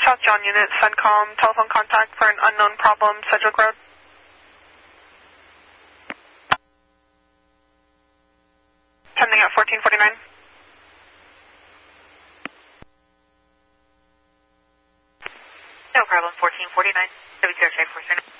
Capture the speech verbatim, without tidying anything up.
South John Unit, CENTCOM, telephone contact for an unknown problem, Sedgwick Road. Pending at fourteen forty-nine. No problem, fourteen forty-nine. W T R check for